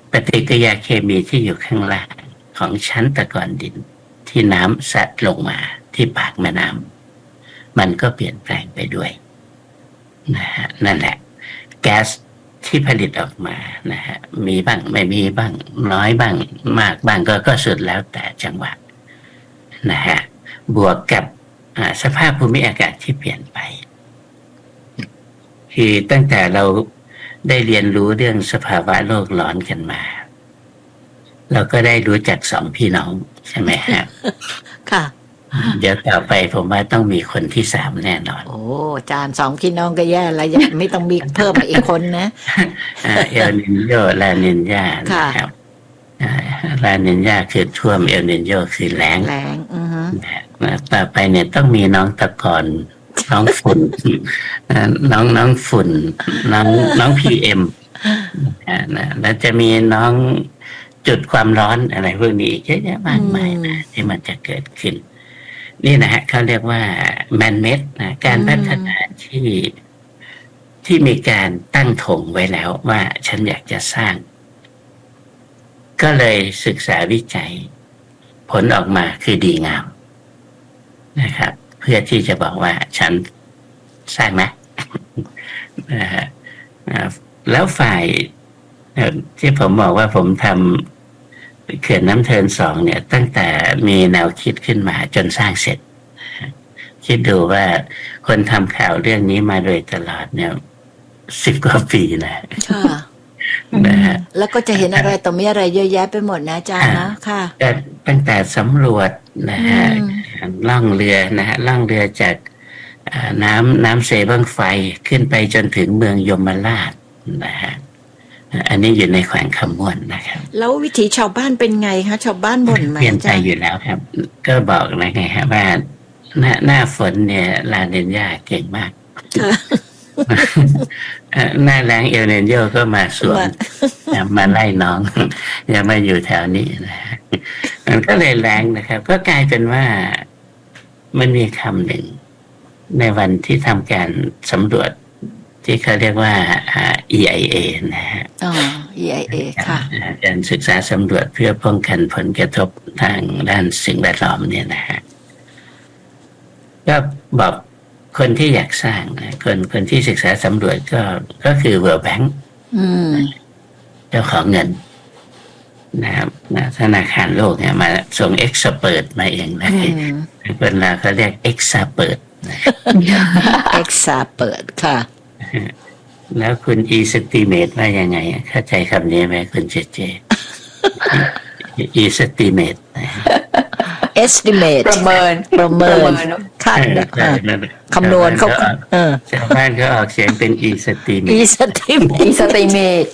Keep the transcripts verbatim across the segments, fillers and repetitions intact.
ปฏิกิริยาเคมีที่อยู่ข้างล่างของชั้นตะกอนดินที่น้ำซัดลงมาที่ปากแม่น้ำมันก็เปลี่ยนแปลงไปด้วยนะฮะนั่นแหละแก๊สที่ผลิตออกมานะฮะมีบ้างไม่มีบ้างน้อยบ้างมากบ้างก็ก็สุดแล้วแต่จังหวะนะฮะบวกกับสภาพภูมิอากาศที่เปลี่ยนไปคือตั้งแต่เราได้เรียนรู้เรื่องสภาวะโลกร้อนกันมาเราก็ได้รู้จักสองพี่น้องใช่ไหมฮะค่ะเดี๋ยวต่อไปผมว่าต้องมีคนที่สามแน่นอนโอ้อาจารย์สองพี่น้องก็แย่แล้วยังไม่ต้องมีเพิ่มมาอีกคนนะเอลนินโยลานินญานะครับลานินญาคือท่วมเอลนินโยคือแล้งแล้งอือฮึต่อไปเนี่ยต้องมีน้องตะกอนน้องฝุ่นน้องน้องฝุ่นน้องน้องพีเอ็มนะแล้วจะมีน้องจุดความร้อนอะไรพวกนี้อีกเยอะแยะมากมายนะที่มันจะเกิดขึ้นนี่นะฮะเขาเรียกว่าแมนเมดนะการพัฒนาที่ที่มีการตั้งธงไว้แล้วว่าฉันอยากจะสร้างก็เลยศึกษาวิจัยผลออกมาคือดีงามนะครับเพื่อที่จะบอกว่าฉันสร้างนะนะฮะแล้วฝ่ายที่ผมบอกว่าผมทำเขื่อนน้ำเทินสองเนี่ยตั้งแต่มีแนวคิดขึ้นมาจนสร้างเสร็จคิดดูว่าคนทำข่าวเรื่องนี้มาโดยตลอดเนี่ยสิบกว่าปีนะค่ะนะฮะแล้วก็จะเห็นอะไรต่อมีอะไรเยอะแยะไปหมดนะอาจารย์นะค่ะตั้งแต่สำรวจนะฮะล่องเรือนะฮะล่องเรือจากน้ำน้ำเซบังไฟขึ้นไปจนถึงเมืองยมราชนะฮะอันนี้อยู่ในแขวงคำม่วนนะครับแล้ววิถีชาวบ้านเป็นไงคะชาวบ้านบ่นไหมเปลี่ยนใจอยู่แล้วครับก็บอกนะไงฮะว่าหน้าหน้าฝนเนี่ยลาเนนญาเก่งมากหน้าแล้งเอลเนนโยก็มาสวนมาไล่น้องอย่ามาอยู่แถวนี้นะมันก็เลยแรงนะครับก็กลายเป็นว่ามันมีคำหนึ่งในวันที่ทำการสำรวจที่เขาเรียกว่า อี ไอ เอ นะฮะอ๋อ อี ไอ เอ ค่ะการศึกษาสำรวจเพื่อป้องกันผลกระทบทางด้านสิ่งแวดล้อมเนี่ยนะฮะก็บอกคนที่อยากสร้างนะคนคนที่ศึกษาสำรวจก็ก็คือ World Bank เจ้าของเงินนะครับธนาคารโลกเนี่ยมาส่งเอ็กซ์เปิดมาเองนะเป็นเราเขาเรียกเอ็กซ์เปิดเอ็กซ์เปิดค่ะแล้วคุณ estimate ว่ายังไงเข้าใจคำนี้ไหมคุณเจเจ estimate estimate ประเมินประเมินคาดคำนวณเขาเออชาวบ้านเขาออกเสียงเป็น estimate estimate estimate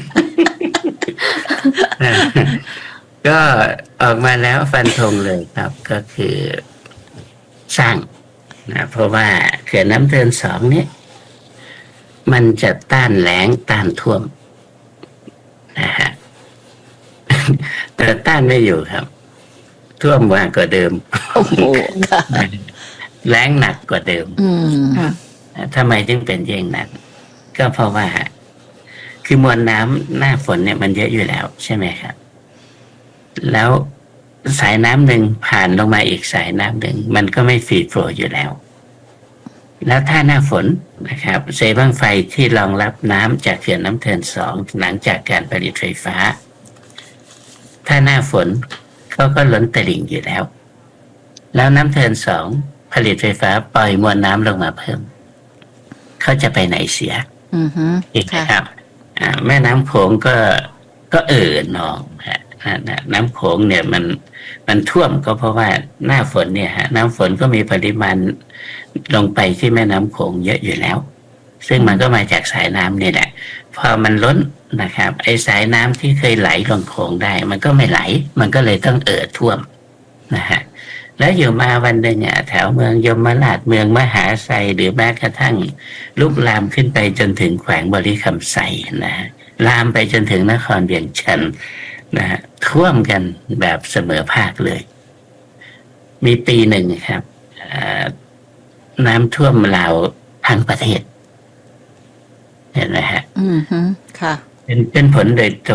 ก็ออกมาแล้วฟันธงเลยครับก็คือสร้างนะเพราะว่าเขื่อนน้ำเทินสองนี้มันจะต้านแล้งต้านท่วมนะฮะแต่ต้านไม่อยู่ครับท่วมมากกว่าเดิมโอ้โหแล้งหนักกว่าเดิมทำไมจึงเป็นเย่งนั้นก็เพราะว่าคือมวลน้ำหน้าฝนเนี่ยมันเยอะอยู่แล้วใช่ไหมครับแล้วสายน้ำหนึ่งผ่านลงมาอีกสายน้ำหนึ่งมันก็ไม่ฟรีโฟลว์อยู่แล้วแล้วถ้าหน้าฝนนะครับเซบังไฟที่รองรับน้ำจากเขื่อนน้ำเทินสองหลังจากการผลิตไฟฟ้าถ้าหน้าฝนเขาก็ล้นตลิ่งอยู่แล้วแล้วน้ำเทินสองผลิตไฟฟ้าปล่อยมวลน้ำลงมาเพิ่มเขาจะไปไหนเสียอีกนะครับแม่น้ำโขงก็ก็เอ่อนองฮะน้ำโขงเนี่ยมันมันท่วมก็เพราะว่าหน้าฝนเนี่ยฮะน้ำฝนก็มีปริมาณลงไปที่แม่น้ำโขงเยอะอยู่แล้วซึ่งมันก็มาจากสายน้ำนี่แหละพอมันล้นนะครับไอ้สายน้ำที่เคยไหลลงโขงได้มันก็ไม่ไหลมันก็เลยต้องเอ่อท่วมนะฮะแล้วอยู่มาวันหนึ่งอ่ะแถวเมืองยมราชเมืองมหาไซหรือแม้กระทั่งลุกลามขึ้นไปจนถึงแขวงบริคำไซนะลามไปจนถึงนครเวียงจันทร์นะฮะท่วมกันแบบเสมอภาคเลยมีปีหนึ่งครับน้ำท่วมลาวทั้งประเทศเห็นไหมฮะอืมค่ะเป็นเป็นผลโดย